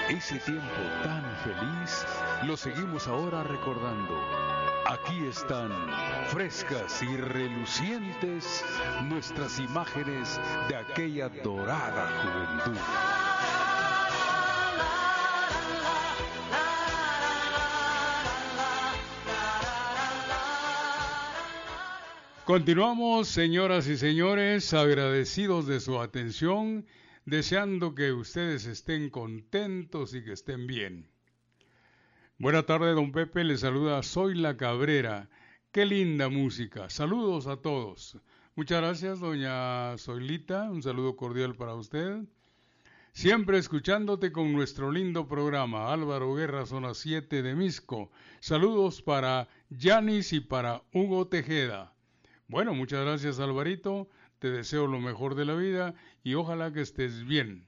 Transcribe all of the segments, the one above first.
Ese tiempo tan feliz lo seguimos ahora recordando. Aquí están, frescas y relucientes, nuestras imágenes de aquella dorada juventud. Continuamos, señoras y señores, agradecidos de su atención, deseando que ustedes estén contentos y que estén bien. Buena tarde, don Pepe, le saluda Soy la Cabrera. Qué linda música. Saludos a todos. Muchas gracias, doña Zoilita. Un saludo cordial para usted. Siempre escuchándote con nuestro lindo programa. Álvaro Guerra, zona 7 de Misco. Saludos para Yanis y para Hugo Tejeda. Bueno, muchas gracias, Alvarito. Te deseo lo mejor de la vida y ojalá que estés bien.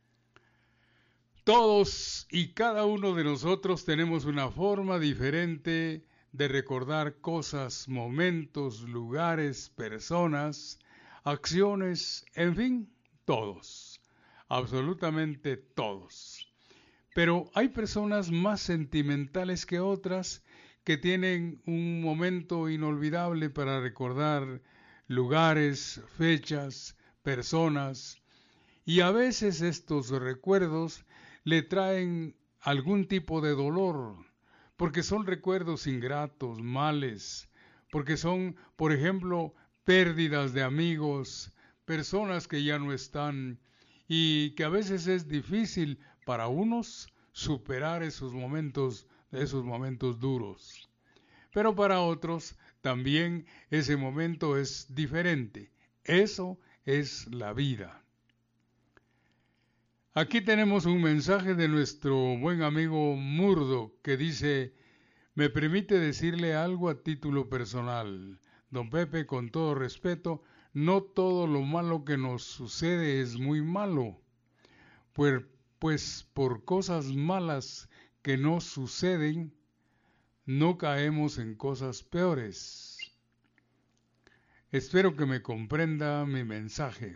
Todos y cada uno de nosotros tenemos una forma diferente de recordar cosas, momentos, lugares, personas, acciones, en fin, todos, absolutamente todos. Pero hay personas más sentimentales que otras que tienen un momento inolvidable para recordar lugares, fechas, personas, y a veces estos recuerdos le traen algún tipo de dolor, porque son recuerdos ingratos, males, porque son, por ejemplo, pérdidas de amigos, personas que ya no están, y que a veces es difícil para unos superar esos momentos duros. Pero para otros también ese momento es diferente. Eso es la vida. Aquí tenemos un mensaje de nuestro buen amigo Murdo que dice: me permite decirle algo a título personal. Don Pepe, con todo respeto, no todo lo malo que nos sucede es muy malo. Pues por cosas malas que nos suceden, no caemos en cosas peores. Espero que me comprenda mi mensaje.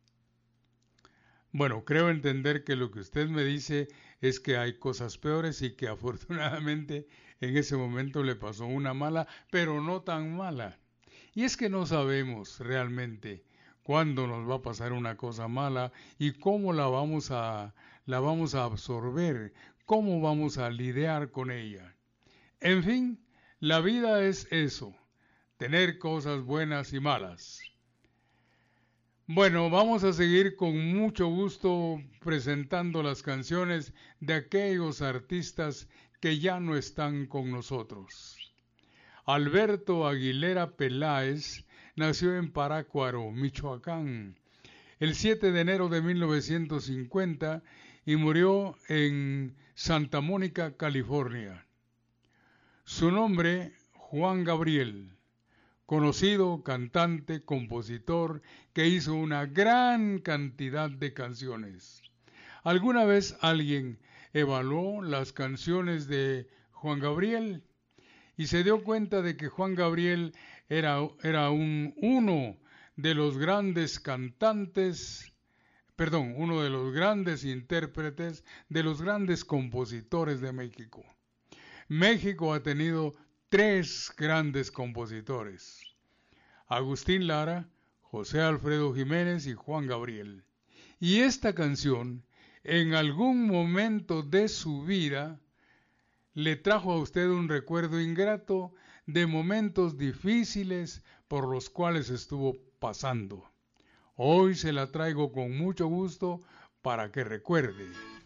Bueno, creo entender que lo que usted me dice es que hay cosas peores y que afortunadamente en ese momento le pasó una mala, pero no tan mala. Y es que no sabemos realmente cuándo nos va a pasar una cosa mala y cómo la vamos a absorber, cómo vamos a lidiar con ella. En fin, la vida es eso, tener cosas buenas y malas. Bueno, vamos a seguir con mucho gusto presentando las canciones de aquellos artistas que ya no están con nosotros. Alberto Aguilera Peláez nació en Parácuaro, Michoacán, el 7 de enero de 1950 y murió en Santa Mónica, California. Su nombre, Juan Gabriel. Conocido cantante, compositor, que hizo una gran cantidad de canciones. ¿Alguna vez alguien evaluó las canciones de Juan Gabriel y se dio cuenta de que Juan Gabriel era uno de los grandes cantantes, uno de los grandes intérpretes, de los grandes compositores de México? México ha tenido 3 grandes compositores: Agustín Lara, José Alfredo Jiménez y Juan Gabriel. Y esta canción, en algún momento de su vida, le trajo a usted un recuerdo ingrato de momentos difíciles por los cuales estuvo pasando. Hoy se la traigo con mucho gusto para que recuerde.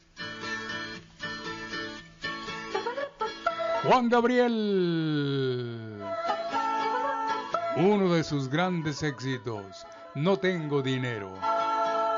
Juan Gabriel, uno de sus grandes éxitos, No tengo dinero.